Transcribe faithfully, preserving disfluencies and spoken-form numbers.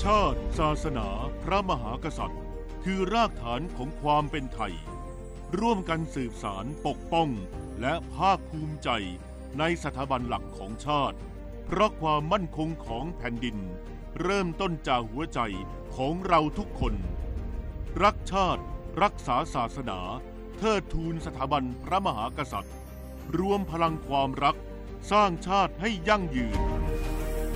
าติศาสนาพระมหากษัตริย์คือรากฐานของความเป็นไทยร่วมกันสืบสานปกป้องและภาคภูมิใจในสถาบันหลักของชาติเพราะความมั่นคงของแผ่นดินเริ่มต้นจากหัวใจของเราทุกคนรักชาติรักษาศาสนาเทิดทูนสถาบันพระมหากษัตริย์รวมพลังความรักสร้างชาติให้ยั่งยืน